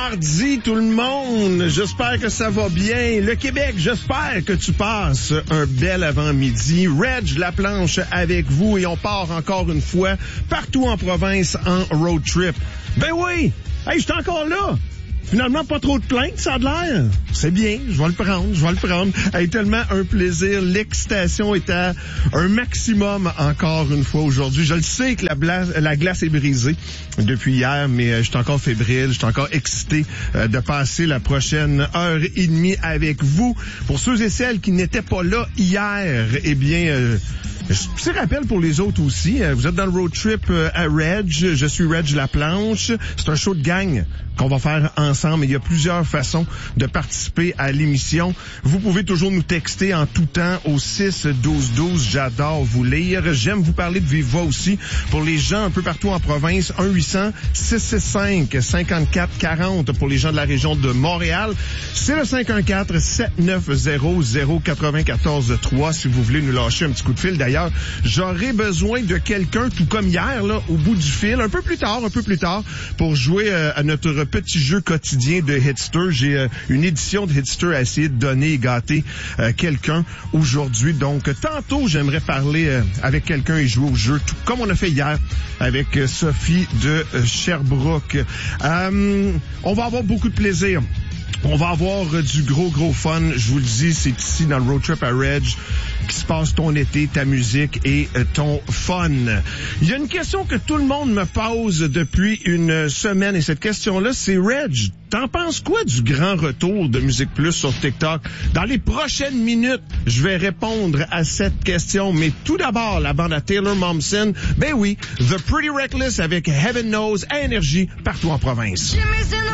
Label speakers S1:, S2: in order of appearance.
S1: mardi tout le monde, j'espère que ça va bien. Le Québec, j'espère que tu passes un bel avant-midi. Reg Laplanche avec vous et on part encore une fois partout en province en road trip. Ben oui, hey, je suis encore là. Finalement, pas trop de plaintes, ça a de l'air. C'est bien, je vais le prendre. Hey, tellement un plaisir. L'excitation est à un maximum encore une fois aujourd'hui. Je le sais que la glace est brisée depuis hier, mais je suis encore fébrile, je suis encore excité de passer la prochaine heure et demie avec vous. Pour ceux et celles qui n'étaient pas là hier, eh bien... petit rappel pour les autres aussi. Vous êtes dans le road trip à Reg. Je suis Reg Laplanche. C'est un show de gang qu'on va faire ensemble. Il y a plusieurs façons de participer à l'émission. Vous pouvez toujours nous texter en tout temps au 6-12-12. J'adore vous lire. J'aime vous parler de vive voix aussi. Pour les gens un peu partout en province, 1-800-665-5440 pour les gens de la région de Montréal. C'est le 514-790-094-3 si vous voulez nous lâcher un petit coup de fil. D'ailleurs, j'aurai besoin de quelqu'un, tout comme hier, là, au bout du fil, un peu plus tard, pour jouer à notre petit jeu quotidien de Hitster. J'ai une édition de Hitster à essayer de donner et gâter quelqu'un aujourd'hui. Donc, tantôt, j'aimerais parler avec quelqu'un et jouer au jeu, tout comme on a fait hier avec Sophie de Sherbrooke. On va avoir beaucoup de plaisir. On va avoir du gros fun. Je vous le dis, c'est ici dans le road trip à Reg qui se passe ton été, ta musique et ton fun. Il y a une question que tout le monde me pose depuis une semaine et cette question-là, c'est Reg, t'en penses quoi du grand retour de Musique Plus sur TikTok? Dans les prochaines minutes, je vais répondre à cette question. Mais tout d'abord, la bande à Taylor Momsen. Ben oui, The Pretty Reckless avec Heaven Knows à Énergie partout en province.